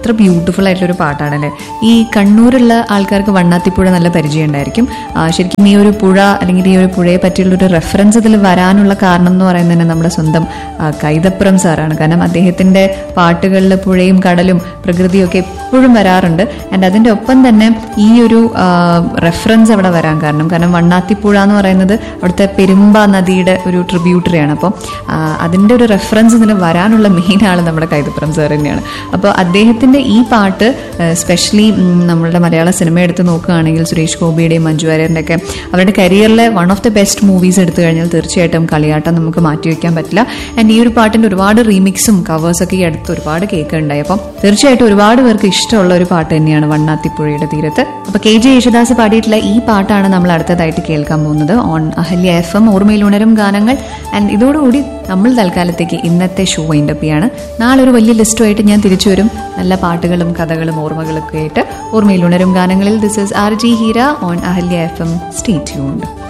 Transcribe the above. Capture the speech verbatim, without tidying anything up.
എത്ര ബ്യൂട്ടിഫുൾ ആയിട്ടുള്ളൊരു പാട്ടാണല്ലേ. ഈ കണ്ണൂരുള്ള ആൾക്കാർക്ക് വണ്ണാത്തിപ്പുഴ നല്ല പരിചയം ഉണ്ടായിരിക്കും. ശരിക്കും ഈ ഒരു പുഴ അല്ലെങ്കിൽ ഈ ഒരു പുഴയെ പറ്റിയുള്ളൊരു റെഫറൻസ് ഇതിൽ വരാനുള്ള കാരണം എന്ന് പറയുന്നത് തന്നെ നമ്മുടെ സ്വന്തം കൈതപ്പുറം സാറാണ്. കാരണം അദ്ദേഹത്തിന്റെ പാട്ടുകളിൽ പുഴയും കടലും പ്രകൃതിയും ഒക്കെ എപ്പോഴും വരാറുണ്ട്. ആൻഡ് അതിന്റെ ഒപ്പം തന്നെ ഈ ഒരു റെഫറൻസ് അവിടെ വരാൻ കാരണം കാരണം വണ്ണാത്തിപ്പുഴ എന്ന് പറയുന്നത് അവിടുത്തെ പെരുമ്പ നദിയുടെ ഒരു ട്രിബ്യൂട്ടറിയാണ്. അപ്പോൾ അതിന്റെ ഒരു റെഫറൻസ് ഇതിന് വരാനുള്ള മെയിൻ ആൾ നമ്മുടെ കൈതപ്പുറം സാർ തന്നെയാണ്. അപ്പോൾ അദ്ദേഹത്തിന്റെ ഈ പാട്ട് സ്പെഷ്യലി നമ്മളുടെ മലയാള സിനിമ എടുത്ത് നോക്കുകയാണെങ്കിൽ സുരേഷ് ഗോപിയുടെയും മഞ്ജു വാര്യറിന്റെ ഒക്കെ അവരുടെ കരിയറിലെ one of the best movies എടുത്തു കഴിഞ്ഞാൽ തീർച്ചയായിട്ടും കളിയാട്ടം നമുക്ക് മാറ്റിവെക്കാൻ പറ്റില്ല. ആൻഡ് ഈ ഒരു പാട്ടിന്റെ ഒരുപാട് റീമിക്സും കവേഴ്സൊക്കെ ഈ അടുത്ത് ഒരുപാട് കേൾക്കുന്നുണ്ടായി. അപ്പം തീർച്ചയായിട്ടും ഒരുപാട് പേർക്ക് ഇഷ്ടമുള്ള ഒരു പാട്ട് തന്നെയാണ് വണ്ണാത്തിപ്പുഴയുടെ തീരത്ത്. അപ്പൊ കെ ജെ യേശുദാസ് പാടിയിട്ടുള്ള ഈ പാട്ടാണ് നമ്മൾ അടുത്തതായിട്ട് കേൾക്കാൻ പോകുന്നത് ഓൺ അഹല്യ എഫ് എം, ഓർമ്മയിൽ ഉണരും ഗാനങ്ങൾ. ആൻഡ് ഇതോടുകൂടി നമ്മൾ തൽക്കാലത്തേക്ക് ഇന്നത്തെ ഷോ വൈൻഡ് അപ്പ് ചെയ്യാണ്. നാളെ ഒരു വലിയ ലിസ്റ്റുമായിട്ട് ഞാൻ തിരിച്ചു വരും, നല്ല പാട്ടുകളും കഥകളും ഓർമ്മകളൊക്കെ ആയിട്ട്. ഓർമ്മയിൽ ഉണരും ഗാനങ്ങളിൽ this is R G Heera on Ahalya F M. Stay tuned.